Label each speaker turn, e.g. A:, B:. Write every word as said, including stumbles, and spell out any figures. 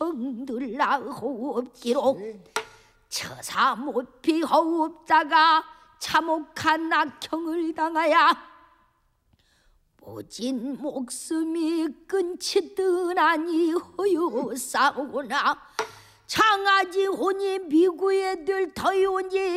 A: 청들라옵기로 처사 못 피하옵다가 참혹한 악형을 당하야 모진 목숨이 끊치듯하니 허유사오나 장아지 혼이 미구에 들 터이오니